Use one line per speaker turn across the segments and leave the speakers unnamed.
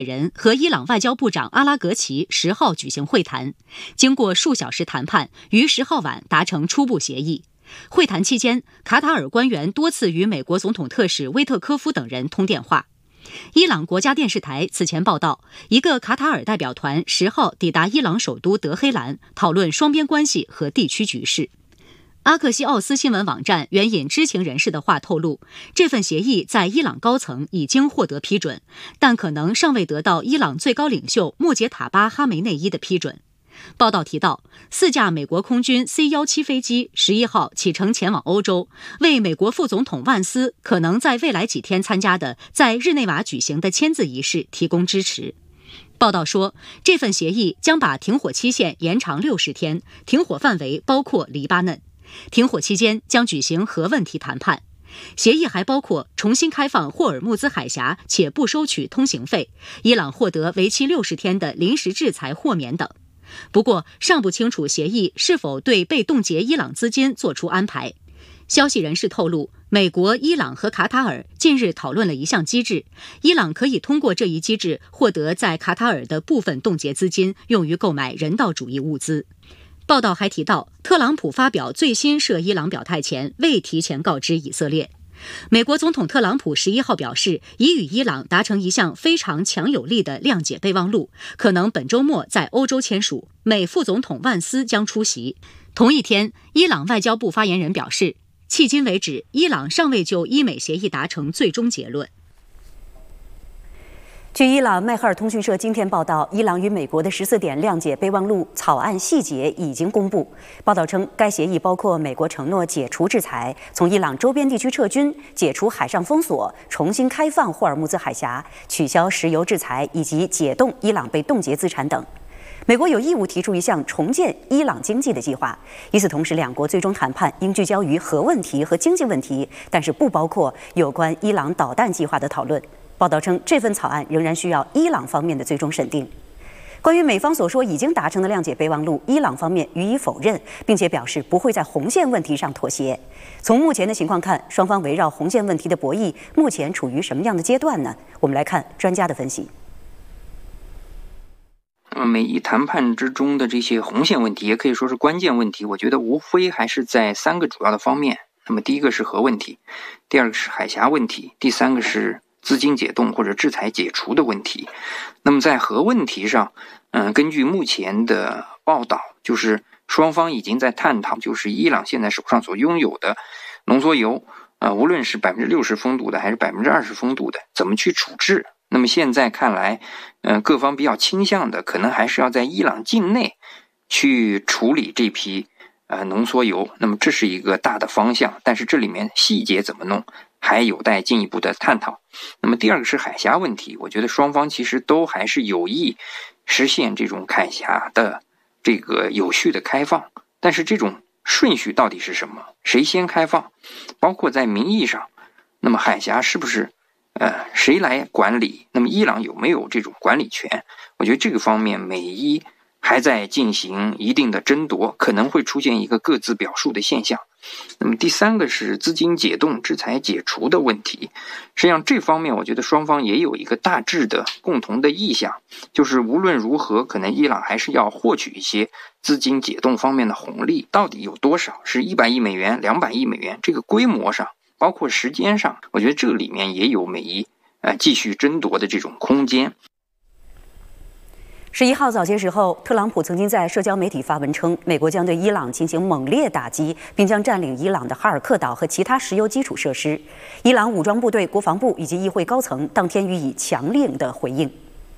人和伊朗外交部长阿拉格齐10号举行会谈，经过数小时谈判，于10号晚达成初步协议。会谈期间，卡塔尔官员多次与美国总统特使威特科夫等人通电话。伊朗国家电视台此前报道，一个卡塔尔代表团10号抵达伊朗首都德黑兰，讨论双边关系和地区局势。阿克西奥斯新闻网站援引知情人士的话透露，这份协议在伊朗高层已经获得批准，但可能尚未得到伊朗最高领袖穆杰塔巴·哈梅内伊的批准。报道提到，4架美国空军 C-17飞机11号启程前往欧洲，为美国副总统万斯可能在未来几天参加的在日内瓦举行的签字仪式提供支持。报道说，这份协议将把停火期限延长60天，停火范围包括黎巴嫩。停火期间将举行核问题谈判。协议还包括重新开放霍尔木兹海峡且不收取通行费，伊朗获得为期60天的临时制裁豁免等。不过，尚不清楚协议是否对被冻结伊朗资金做出安排。消息人士透露，美国、伊朗和卡塔尔近日讨论了一项机制，伊朗可以通过这一机制获得在卡塔尔的部分冻结资金，用于购买人道主义物资。报道还提到，特朗普发表最新涉伊朗表态前未提前告知以色列。美国总统特朗普11号表示，已与伊朗达成一项非常强有力的谅解备忘录，可能本周末在欧洲签署，美副总统万斯将出席。同一天，伊朗外交部发言人表示，迄今为止，伊朗尚未就伊美协议达成最终结论。
据伊朗迈赫尔通讯社今天报道，伊朗与美国的14点谅解备忘录草案细节已经公布。报道称，该协议包括美国承诺解除制裁、从伊朗周边地区撤军、解除海上封锁、重新开放霍尔木兹海峡、取消石油制裁以及解冻伊朗被冻结资产等。美国有义务提出一项重建伊朗经济的计划。与此同时，两国最终谈判应聚焦于核问题和经济问题，但是不包括有关伊朗导弹计划的讨论。报道称，这份草案仍然需要伊朗方面的最终审定。关于美方所说已经达成的谅解备忘录，伊朗方面予以否认，并且表示不会在红线问题上妥协。从目前的情况看，双方围绕红线问题的博弈目前处于什么样的阶段呢？我们来看专家的分析。
美伊谈判之中的这些红线问题，也可以说是关键问题，我觉得无非还是在3个主要的方面。那么第一个是核问题，第二个是海峡问题，第三个是资金解冻或者制裁解除的问题。那么在核问题上，根据目前的报道，就是双方已经在探讨，就是伊朗现在手上所拥有的浓缩铀，无论是60%丰度的还是20%丰度的，怎么去处置。那么现在看来，各方比较倾向的可能还是要在伊朗境内去处理这批浓缩铀。那么这是一个大的方向，但是这里面细节怎么弄还有待进一步的探讨。那么第二个是海峡问题，我觉得双方其实都还是有意实现这种海峡的这个有序的开放，但是这种顺序到底是什么？谁先开放？包括在名义上，那么海峡是不是谁来管理？那么伊朗有没有这种管理权？我觉得这个方面美伊还在进行一定的争夺，可能会出现一个各自表述的现象。那么第三个是资金解冻、制裁解除的问题。实际上这方面我觉得双方也有一个大致的共同的意向，就是无论如何，可能伊朗还是要获取一些资金解冻方面的红利，到底有多少？是100亿美元、200亿美元？这个规模上，包括时间上，我觉得这里面也有美伊继续争夺的这种空间。
11号早些时候，特朗普曾经在社交媒体发文称，美国将对伊朗进行猛烈打击，并将占领伊朗的哈尔克岛和其他石油基础设施。伊朗武装部队、国防部以及议会高层当天予以强硬的回应。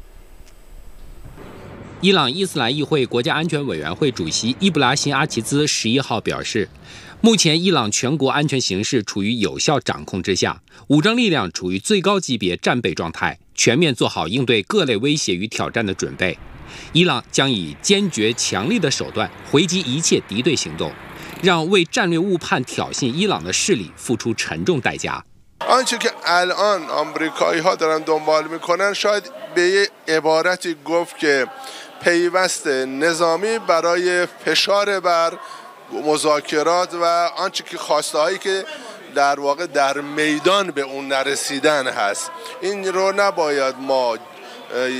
伊朗伊斯兰议会国家安全委员会主席伊布拉辛·阿齐兹11号表示，目前伊朗全国安全形势处于有效掌控之下，武装力量处于最高级别战备状态，全面做好应对各类威胁与挑战的准备。伊朗将以坚决强力的手段回击一切敌对行动，让为战略误判挑衅伊朗的势力付出沉重代价。
آنچه که الان آمریکایی‌ها دارن دنبال میکنن شاید به عبارتی گفت که پیوست نظامی برای فشار بر مذاکرات و آنچه که خواسته‌هایی که در واقع در میدان به اون نرسیدن هست. این رو نباید ما